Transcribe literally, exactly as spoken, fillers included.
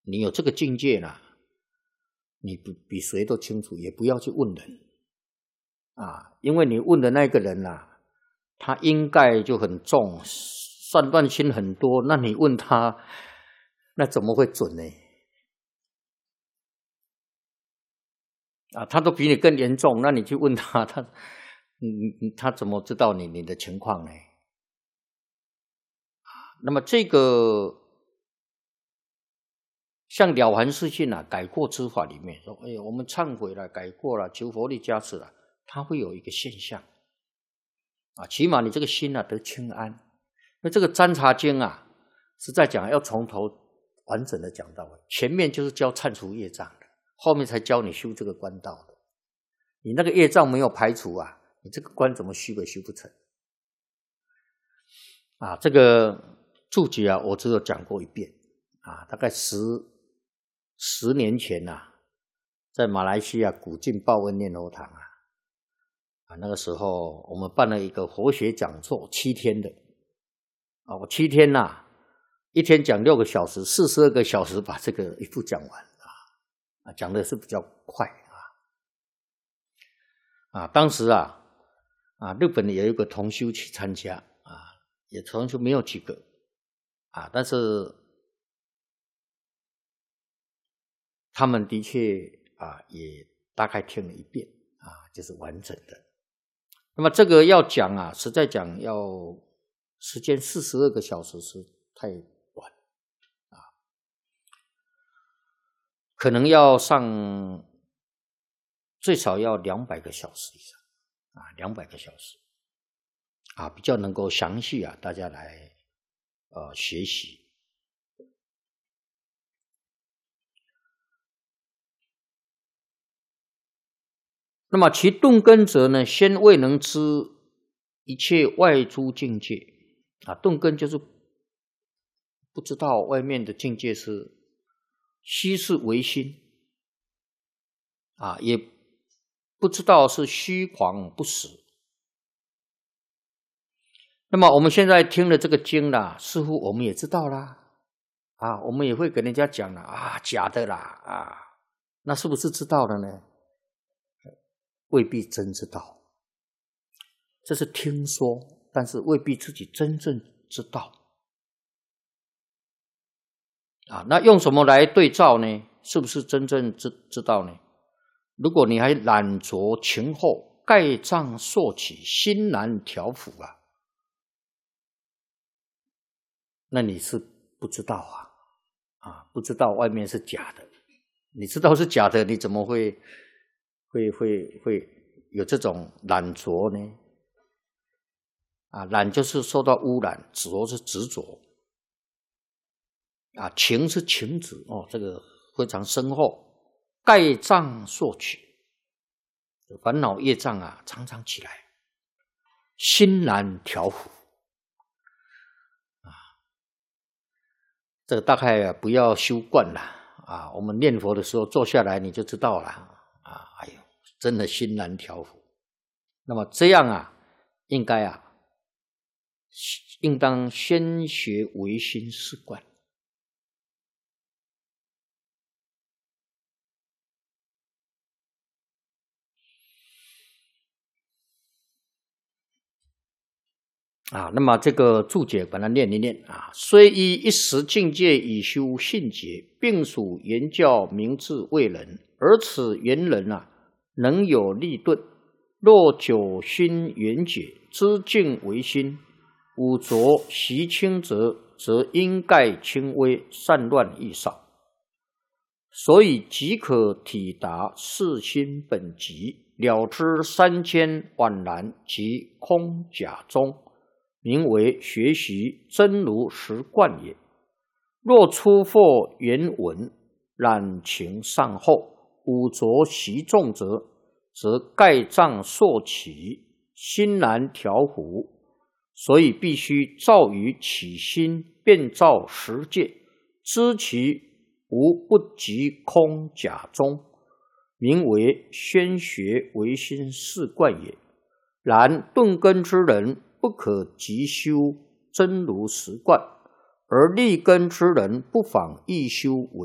你有这个境界啦，你比比谁都清楚，也不要去问人啊，因为你问的那个人呐、啊，他应该就很重，算断心很多，那你问他，那怎么会准呢？啊，他都比你更严重，那你去问他，他，嗯，他怎么知道你你的情况呢？那么这个像了凡四训啊，改过之法里面说，哎呀，我们忏悔了，改过了，求佛力加持了，它会有一个现象啊，起码你这个心啊得清安。那这个占察经啊，是在讲要从头完整的讲到尾，前面就是教忏除业障的，后面才教你修这个关道的。你那个业障没有排除啊，你这个关怎么修也修不成啊。这个注解啊，我只有讲过一遍啊，大概十十年前呐、啊，在马来西亚古晋报恩念佛堂啊，啊那个时候我们办了一个佛学讲座，七天的啊，我七天呐、啊，一天讲六个小时，四十二个小时把这个一部讲完啊，啊讲的是比较快啊，啊当时啊啊日本有一个同修去参加啊，也同修没有几个啊，但是他们的确啊也大概听了一遍啊，就是完整的。那么这个要讲啊，实在讲要时间四十二个小时是太短啊，可能要上最少要两百个小时以上啊，两百个小时啊，比较能够详细啊，大家来呃学习。那么其顿根者呢，先未能知一切外诸境界啊，顿根就是不知道外面的境界是虚是唯心啊，也不知道是虚狂不实。那么我们现在听了这个经啦，似乎我们也知道啦啊，我们也会跟人家讲了啊，假的啦啊，那是不是知道了呢？未必真知道，这是听说，但是未必自己真正知道啊。那用什么来对照呢？是不是真正知知道呢？如果你还懒着情后，盖障溯起，心难调伏啊，那你是不知道啊啊，不知道外面是假的，你知道是假的，你怎么会会会会有这种懒着呢？啊，懒就是受到污染，着是执着，啊，情是情执哦，这个非常深厚，盖障溯起，烦恼业障啊，常常起来，心难调伏啊，这个大概啊不要修惯了啊，我们念佛的时候坐下来你就知道了啊，哎呦，真的心难调伏。那么这样啊，应该啊。应当先学唯心是观啊。那么这个注解把它念一念啊。虽依一时境界以修信解，并属言教明智为人，而此言人啊，能有立顿。若久心圆解，知境为心。五浊习轻则，则因盖轻微，散乱易少，所以即可体达四心本极，了知三千宛然及空假中，名为学习真如实观也。若初获原文，染情上后，五浊习重则，则盖障溯起，心难调伏。所以必须照于起心，遍照十界，知其无不即空假中，名为宣学唯心是观也。然顿根之人，不可即修真如实观，而立根之人，不妨亦修唯